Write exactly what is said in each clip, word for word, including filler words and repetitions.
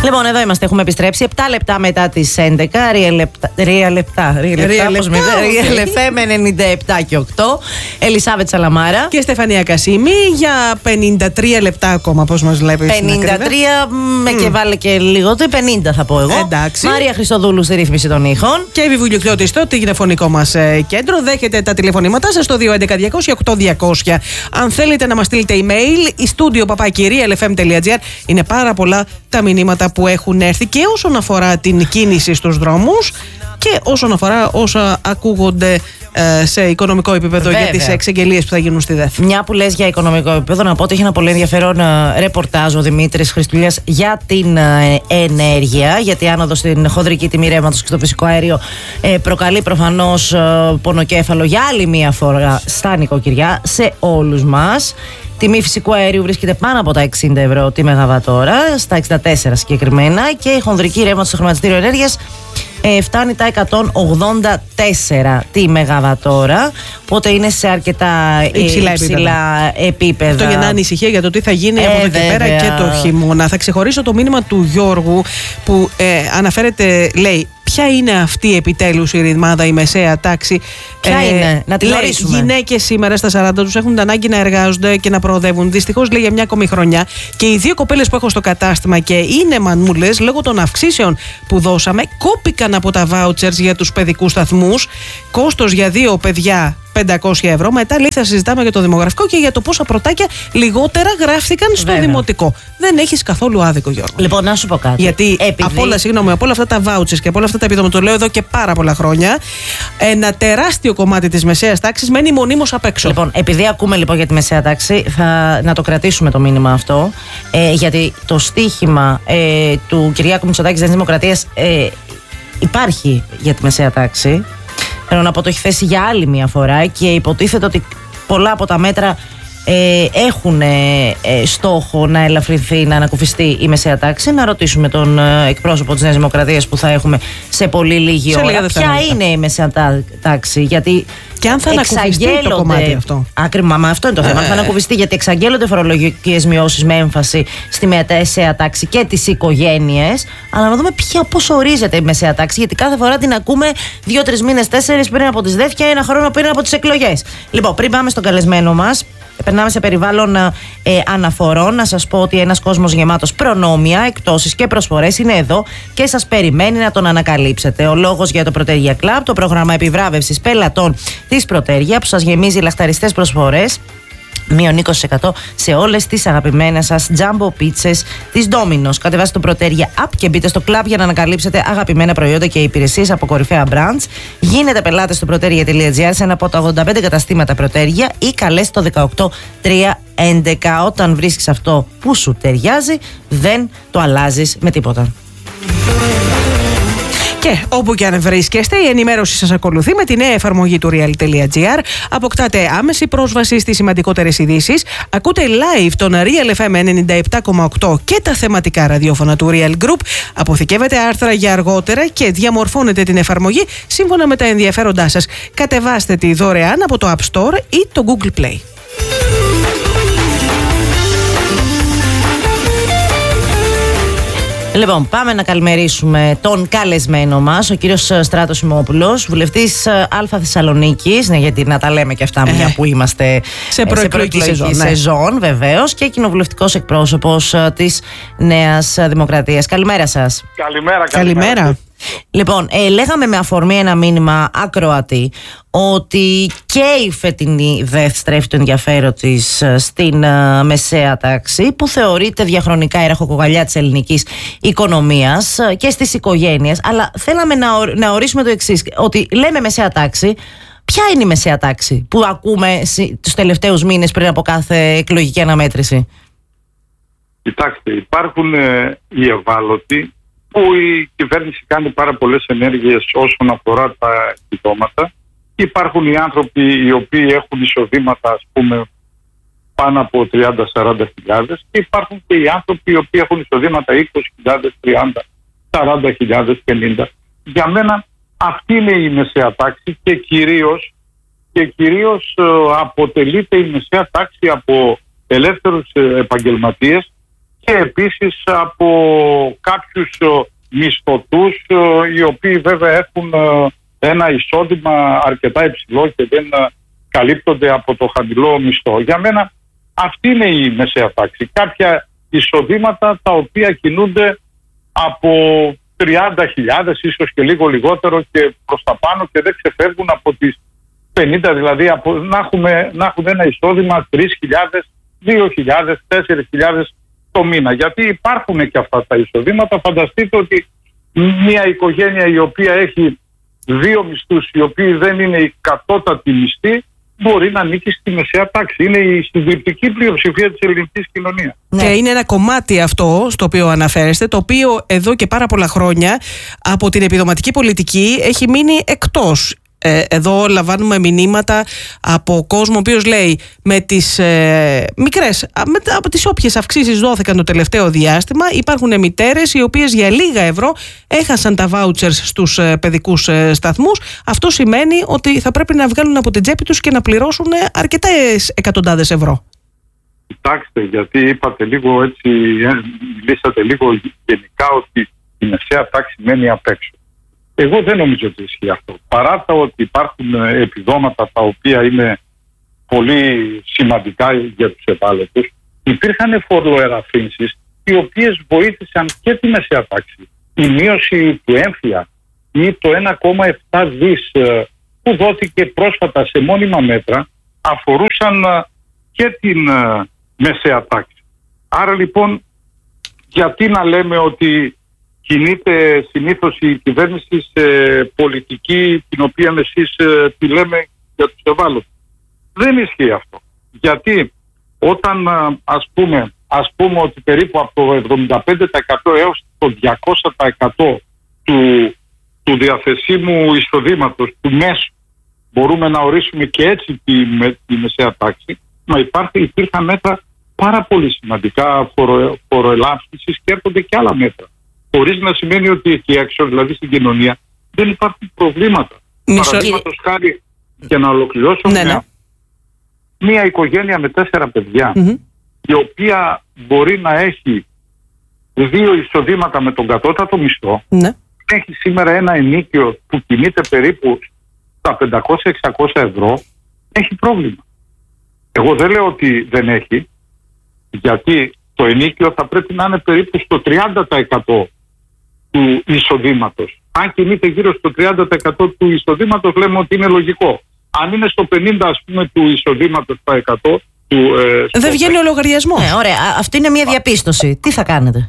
Λοιπόν, εδώ είμαστε, έχουμε επιστρέψει επτά λεπτά μετά τις έντεκα. Ρία λεπτά. Real εφ εμ ενενήντα επτά και οκτώ. Ελισάβετ Σαλαμάρα. Και Στεφανία Κασίμη για πενήντα τρία λεπτά ακόμα, πώς μας λέει. πενήντα τρία με mm. και βάλε και λίγο, το πενήντα θα πω εγώ. Εντάξει. Μάρια Χριστοδούλου στη ρύθμιση των ήχων. Και η Βιβουλιοκλώτη στο τηλεφωνικό μας ε, κέντρο. Δέχεται τα τηλεφωνήματά σας στο δύο έντεκα διακόσια οκτώ διακόσια. Αν θέλετε να μας στείλετε email, η στούντιο παπάκι real f m dot g r. Είναι πάρα πολλά τα μηνύματα που έχουν έρθει και όσον αφορά την κίνηση στους δρόμους και όσον αφορά όσα ακούγονται ε, σε οικονομικό επίπεδο. Βέβαια. Για τις εξαγγελίες που θα γίνουν στη ΔΕΘ. Μια που λες για οικονομικό επίπεδο, να πω ότι έχει ένα πολύ ενδιαφέρον ε, ρεπορτάζ ο Δημήτρης Χριστουλιάς για την ε, ενέργεια, γιατί η άνοδο στην χονδρική τιμή ρεύματος και στο φυσικό αέριο ε, προκαλεί προφανώς ε, πονοκέφαλο για άλλη μία φορά στα νοικοκυριά, σε όλους μας. Τιμή φυσικού αερίου βρίσκεται πάνω από τα εξήντα ευρώ τη μεγαβατόρα, στα εξήντα τέσσερα συγκεκριμένα, και η χονδρική ρεύματος στο χρηματιστήριο ενέργειας ε, φτάνει τα εκατόν ογδόντα τέσσερα τη μεγαβατόρα, οπότε είναι σε αρκετά ε, υψηλά, υψηλά επίπεδα. επίπεδα. Αυτό για να ανησυχία για το τι θα γίνει ε, από εδώ και πέρα και το χειμώνα. Θα ξεχωρίσω το μήνυμα του Γιώργου που ε, αναφέρεται, λέει, ποια είναι αυτή επιτέλους η ρημάδα, η μεσαία τάξη. Ποια ε, είναι, να τη γνωρίσουμε. Γυναίκες σήμερα στα σαράντα τους έχουν την ανάγκη να εργάζονται και να προοδεύουν. Δυστυχώς, λέει, για μια ακόμη χρονιά. Και οι δύο κοπέλες που έχω στο κατάστημα και είναι μανούλες, λόγω των αυξήσεων που δώσαμε, κόπηκαν από τα βάουτσερς για τους παιδικούς σταθμούς. Κόστος για δύο παιδιά πεντακόσια ευρώ. Μετά, λέει, θα συζητάμε για το δημογραφικό και για το πόσα πρωτάκια λιγότερα γράφτηκαν στο Βέβαια. δημοτικό. Δεν έχεις καθόλου άδικο, Γιώργο. Λοιπόν, να σου πω κάτι. Γιατί Επειδή... από όλα, συγγνώμη, από όλα αυτά τα vouchers και από όλα αυτά τα επιδόματα, το λέω εδώ και πάρα πολλά χρόνια, ένα τεράστιο κομμάτι της μεσαίας τάξης μένει μονίμως απ' έξω. Λοιπόν, επειδή ακούμε λοιπόν για τη μεσαία τάξη, θα να το κρατήσουμε το μήνυμα αυτό. Ε, γιατί το στίχημα ε, του Κυριάκου Μητσοτάκη της Δημοκρατίας ε, υπάρχει για τη μεσαία τάξη. Θέλω να πω, το έχει θέσει για άλλη μια φορά και υποτίθεται ότι πολλά από τα μέτρα ε, έχουν ε, ε, στόχο να ελαφρυνθεί, να ανακουφιστεί η μεσαία τάξη. Να ρωτήσουμε τον ε, εκπρόσωπο της Νέας Δημοκρατίας που θα έχουμε σε πολύ λίγη σε ώρα. Ποια είναι η μεσαία τάξη, γιατί και αν θα ανακουφιστεί το κομμάτι αυτό. Άκριμα, μα αυτό είναι το θέμα. Αν θα ανακουφιστεί, γιατί εξαγγέλλονται φορολογικές μειώσεις με έμφαση στη μεσαία τάξη και τις οικογένειες. Αλλά να δούμε πώς ορίζεται η μεσαία τάξη, γιατί κάθε φορά την ακούμε δύο-τρεις μήνες, τέσσερις πριν από τις ΔΕΘ και ένα χρόνο πριν από τις εκλογές. Λοιπόν, πριν πάμε στον καλεσμένο μας, περνάμε σε περιβάλλον ε, αναφορών. Να σας πω ότι ένας κόσμος γεμάτος προνόμια, εκπτώσεις και προσφορές είναι εδώ και σας περιμένει να τον ανακαλύψετε. Ο λόγος για το Proteria Club, το πρόγραμμα επιβράβευσης πελατών της Proteria, που σας γεμίζει λαχταριστές προσφορές. Μείον είκοσι τοις εκατό σε όλες τις αγαπημένες σας jumbo πίτσες της Domino's. Κατεβάστε το Proteria App και μπείτε στο club για να ανακαλύψετε αγαπημένα προϊόντα και υπηρεσίες από κορυφαία brands. Γίνετε πελάτες στο proteria.gr σε ένα από τα ογδόντα πέντε καταστήματα Proteria ή καλέστε το δεκαοκτώ τριακόσια έντεκα. Όταν βρίσκεις αυτό που σου ταιριάζει, δεν το αλλάζεις με τίποτα. Και όπου και αν βρίσκεστε, η ενημέρωση σας ακολουθεί με τη νέα εφαρμογή του real.gr. Αποκτάτε άμεση πρόσβαση στις σημαντικότερες ειδήσεις. Ακούτε live τον Real εφ εμ ενενήντα επτά κόμμα οκτώ και τα θεματικά ραδιόφωνα του Real Group. Αποθηκεύετε άρθρα για αργότερα και διαμορφώνετε την εφαρμογή σύμφωνα με τα ενδιαφέροντά σας. Κατεβάστε τη δωρεάν από το App Store ή το Google Play. Λοιπόν, πάμε να καλημερίσουμε τον καλεσμένο μας, ο κύριος Στράτος Σιμόπουλος, βουλευτής Α Θεσσαλονίκης, ναι, γιατί να τα λέμε και αυτά, μια ε, που είμαστε σε προεκλογική σεζόν, σεζόν ναι. βεβαίως, και κοινοβουλευτικός εκπρόσωπος της Νέας Δημοκρατίας. Καλημέρα σας. Καλημέρα, καλημέρα. καλημέρα. Λοιπόν, ε, λέγαμε με αφορμή ένα μήνυμα ακροατή ότι και η φετινή ΔΕΘ στρέφει το ενδιαφέρον της στην uh, μεσαία τάξη, που θεωρείται διαχρονικά η ραχοκοκαλιά της ελληνικής οικονομίας uh, και στις οικογένειες. Αλλά θέλαμε να, ορ, να ορίσουμε το εξής, ότι λέμε μεσαία τάξη. Ποια είναι η μεσαία τάξη που ακούμε τους τελευταίους μήνες πριν από κάθε εκλογική αναμέτρηση? Κοιτάξτε, υπάρχουν ε, οι ευάλωτοι, που η κυβέρνηση κάνει πάρα πολλές ενέργειες όσον αφορά τα επιδόματα. Υπάρχουν οι άνθρωποι οι οποίοι έχουν εισοδήματα, ας πούμε, πάνω από τριάντα με σαράντα χιλιάδες, και υπάρχουν και οι άνθρωποι οι οποίοι έχουν εισοδήματα είκοσι χιλιάδες, τριάντα, σαράντα χιλιάδες, πενήντα. Για μένα αυτή είναι η μεσαία τάξη και κυρίως, και κυρίως ε, αποτελείται η μεσαία τάξη από ελεύθερους ε, επαγγελματίες και επίσης από κάποιους μισθωτούς οι οποίοι βέβαια έχουν ένα εισόδημα αρκετά υψηλό και δεν καλύπτονται από το χαμηλό μισθό. Για μένα αυτή είναι η μεσαία τάξη. Κάποια εισοδήματα τα οποία κινούνται από τριάντα χιλιάδες, ίσως και λίγο λιγότερο και προς τα πάνω, και δεν ξεφεύγουν από τις πενήντα, δηλαδή από, να, έχουμε, να έχουν ένα εισόδημα τρεις χιλιάδες, δύο χιλιάδες, τέσσερις χιλιάδες το μήνα. Γιατί υπάρχουν και αυτά τα εισοδήματα. Φανταστείτε ότι μια οικογένεια η οποία έχει δύο μισθούς, οι οποίοι δεν είναι η κατώτατη μισθή, μπορεί να ανήκει στη μεσαία τάξη. Είναι η συντριπτική πλειοψηφία της ελληνικής κοινωνίας. Ναι. Και είναι ένα κομμάτι αυτό στο οποίο αναφέρεστε, το οποίο εδώ και πάρα πολλά χρόνια από την επιδοματική πολιτική έχει μείνει εκτός. Ε, εδώ λαμβάνουμε μηνύματα από κόσμο ο οποίος λέει με τις ε, μικρές, με, από τις όποιες αυξήσεις δόθηκαν το τελευταίο διάστημα, υπάρχουν μητέρες οι οποίες για λίγα ευρώ έχασαν τα βάουτσερς στους ε, παιδικούς ε, σταθμούς. Αυτό σημαίνει ότι θα πρέπει να βγάλουν από την τσέπη τους και να πληρώσουν αρκετές εκατοντάδες ευρώ. Κοιτάξτε, γιατί είπατε λίγο έτσι, μιλήσατε λίγο γενικά ότι η μεσαία τάξη μένει απ' έξω. Εγώ δεν νομίζω ότι ισχύει αυτό. Παρά το ότι υπάρχουν επιδόματα τα οποία είναι πολύ σημαντικά για τους ευάλωτους, υπήρχαν φοροελαφρύνσεις οι οποίες βοήθησαν και τη μεσαία τάξη. Η μείωση του έμφυα ή το ένα κόμμα επτά δις που δόθηκε πρόσφατα σε μόνιμα μέτρα αφορούσαν και την μεσαία τάξη. Άρα λοιπόν, γιατί να λέμε ότι κινείται συνήθως η κυβέρνηση σε πολιτική την οποία εσείς ε, τη λέμε για τους ευάλωτους. Δεν ισχύει αυτό. Γιατί όταν ας πούμε, ας πούμε ότι περίπου από το εβδομήντα πέντε τοις εκατό έως το διακόσια τοις εκατό του, του διαθεσίμου εισοδήματος, του μέσου, μπορούμε να ορίσουμε και έτσι τη, με, τη μεσαία τάξη, μα υπάρχει, υπήρχαν μέτρα πάρα πολύ σημαντικά φορο, φοροελάφρυνσης και έρχονται και άλλα μέτρα. Χωρίς να σημαίνει ότι εκεί έξω, δηλαδή στην κοινωνία, δεν υπάρχουν προβλήματα. Παραδείγματος χάρη, για να ολοκληρώσω, ναι, μια, ναι. μια οικογένεια με τέσσερα παιδιά, mm-hmm. η οποία μπορεί να έχει δύο εισοδήματα με τον κατώτατο μισθό, ναι. έχει σήμερα ένα ενοίκιο που κινείται περίπου στα πεντακόσια με εξακόσια ευρώ, έχει πρόβλημα. Εγώ δεν λέω ότι δεν έχει, γιατί το ενοίκιο θα πρέπει να είναι περίπου στο τριάντα τοις εκατό του εισοδήματος. Αν κινείται γύρω στο τριάντα τοις εκατό του εισοδήματος, λέμε ότι είναι λογικό. Αν είναι στο πενήντα τοις εκατό, ας πούμε, του εισοδήματος τα εκατό του, ε, δεν βγαίνει ο λογαριασμός. Ναι, ωραία. Αυτή είναι μια διαπίστωση. Τι θα κάνετε?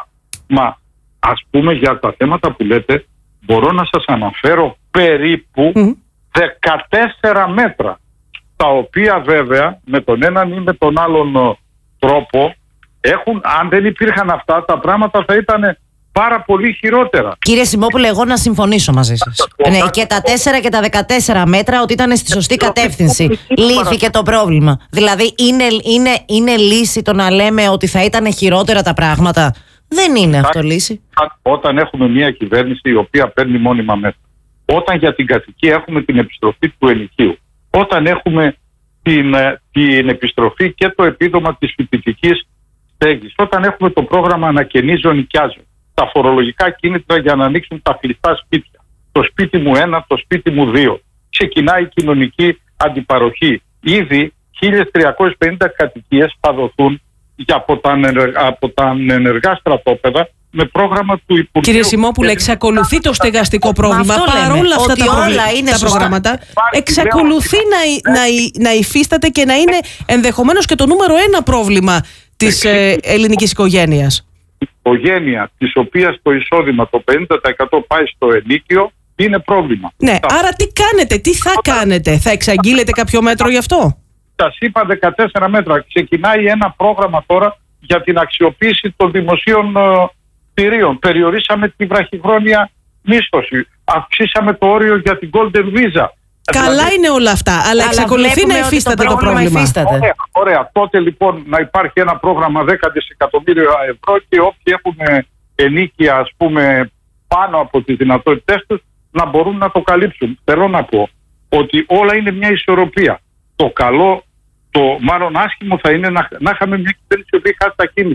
Μα ας πούμε για τα θέματα που λέτε, μπορώ να σας αναφέρω περίπου mm. δεκατέσσερα μέτρα, τα οποία βέβαια με τον έναν ή με τον άλλον τρόπο έχουν, αν δεν υπήρχαν αυτά τα πράγματα θα ήταν πάρα πολύ χειρότερα. Κύριε Σιμόπουλε, εγώ να συμφωνήσω μαζί σας. Ναι, και τα τέσσερα και τα δεκατέσσερα μέτρα ότι ήταν στη σωστή κατεύθυνση. Λύθηκε το πρόβλημα. Δηλαδή είναι, είναι, είναι λύση το να λέμε ότι θα ήταν χειρότερα τα πράγματα? Δεν είναι αυτό λύση. Όταν έχουμε μια κυβέρνηση η οποία παίρνει μόνιμα μέτρα, όταν για την κατοικία έχουμε την επιστροφή του ενοικίου, όταν έχουμε την, την επιστροφή και το επίδομα της φοιτητικής στέγης, όταν έχουμε το πρόγραμμα ανακαινίζων νοικιάζων, τα φορολογικά κίνητρα για να ανοίξουν τα κλειστά σπίτια, το σπίτι μου ένα, το σπίτι μου δύο, ξεκινάει η κοινωνική αντιπαροχή. Ήδη χίλιες τριακόσιες πενήντα κατοικίες θα δοθούν για από, τα ενεργά, από τα ενεργά στρατόπεδα με πρόγραμμα του Υπουργείου. Κύριε Σιμόπουλε, εξακολουθεί το στεγαστικό πρόβλημα παρόλα αυτά τα, όλα είναι τα προγράμματα. Εξακολουθεί να, να, να υφίσταται και να είναι ενδεχομένως και το νούμερο ένα πρόβλημα της ε, ελληνικής οικογένειας. Η οικογένεια της οποίας το εισόδημα το πενήντα τοις εκατό πάει στο ενίκιο είναι πρόβλημα. Ναι, τα... άρα τι κάνετε, τι θα κάνετε, θα εξαγγείλετε κάποιο μέτρο γι' αυτό? Σας είπα δεκατέσσερα μέτρα. Ξεκινάει ένα πρόγραμμα τώρα για την αξιοποίηση των δημοσίων ε, κτηρίων. Περιορίσαμε τη βραχυχρόνια μίσθωση. Αυξήσαμε το όριο για την Golden Visa. Καλά δηλαδή... είναι όλα αυτά, αλλά, αλλά εξακολουθεί να υφίσταται το, το πρόβλημα. Ωραία, ωραία. Τότε λοιπόν να υπάρχει ένα πρόγραμμα δέκα δισεκατομμύρια ευρώ και όποιοι έχουν ενίκεια, ας πούμε, πάνω από τις δυνατότητές τους, να μπορούν να το καλύψουν. Θέλω να πω ότι όλα είναι μια ισορροπία. Το καλό, το μάλλον άσχημο θα είναι να, να είχαμε μια κυβέρνηση που έχει χάσει τα κίνητρα.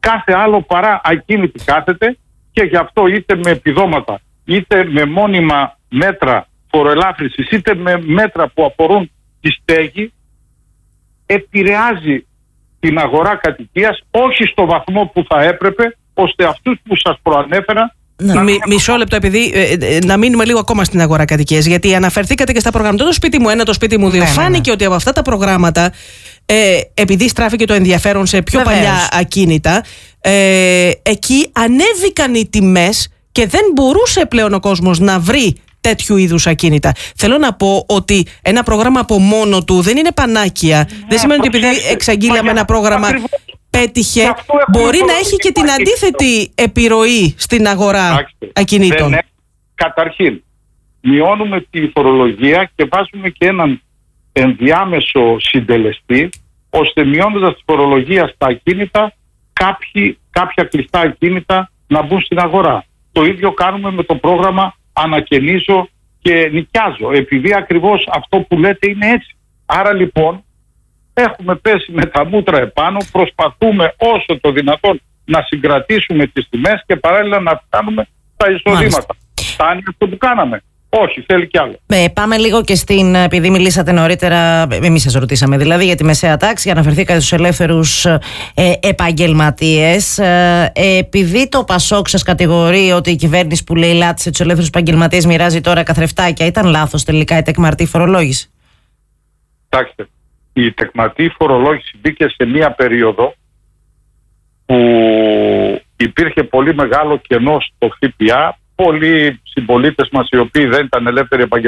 κάθε άλλο παρά ακίνητη κάθεται, και γι' αυτό είτε με επιδόματα, είτε με μόνιμα μέτρα φοροελάφρυνσης, είτε με μέτρα που αφορούν τη στέγη, επηρεάζει την αγορά κατοικίας, όχι στο βαθμό που θα έπρεπε, ώστε αυτούς που σας προανέφερα. Να, μι, μισό λεπτό, επειδή ε, ε, να μείνουμε λίγο ακόμα στην αγορά κατοικίας, γιατί αναφερθήκατε και στα προγράμματα. Το σπίτι μου ένα, το σπίτι μου δύο. Ναι, φάνηκε ναι, ναι. ότι από αυτά τα προγράμματα, ε, επειδή στράφηκε το ενδιαφέρον σε πιο Βεβαίως. παλιά ακίνητα, ε, εκεί ανέβηκαν οι τιμές και δεν μπορούσε πλέον ο κόσμος να βρει τέτοιου είδους ακίνητα. Θέλω να πω ότι ένα πρόγραμμα από μόνο του δεν είναι πανάκια. Ναι, δεν σημαίνει ότι επειδή εξαγγείλαμε ένα πρόγραμμα ακριβώς. πέτυχε, μπορεί να έχει και την αντίθετη επιρροή στην αγορά Άξτε. ακινήτων. Δεν, καταρχήν, μειώνουμε τη φορολογία και βάζουμε και έναν ενδιάμεσο συντελεστή, ώστε μειώνοντας τη φορολογία στα ακίνητα, κάποιοι, κάποια κλειστά ακίνητα να μπουν στην αγορά. Το ίδιο κάνουμε με το πρόγραμμα Ανακαινίζω και Νοικιάζω, επειδή ακριβώς αυτό που λέτε είναι έτσι. Άρα λοιπόν έχουμε πέσει με τα μούτρα επάνω, προσπαθούμε όσο το δυνατόν να συγκρατήσουμε τις τιμές και παράλληλα να κάνουμε τα εισοδήματα. Φτάνει αυτό που κάναμε? Όχι, θέλει κι άλλο. Ε, πάμε λίγο και στην, επειδή μιλήσατε νωρίτερα, εμείς σας ρωτήσαμε δηλαδή για τη μεσαία τάξη, αναφερθήκατε στους ελεύθερους ε, επαγγελματίες. Ε, επειδή το Πασόκ σας κατηγορεί ότι η κυβέρνηση που λέει λάτισε τους ελεύθερους επαγγελματίες μοιράζει τώρα καθρεφτάκια, ήταν λάθος τελικά η τεκμαρτή φορολόγηση? Κοιτάξτε, η τεκματή φορολόγηση μπήκε σε μία περίοδο που υπήρχε πολύ μεγάλο κενό στο ΦΠΑ. Πολλοί συμπολίτες μας οι οποίοι δεν ήταν ελεύθεροι επαγγελματίες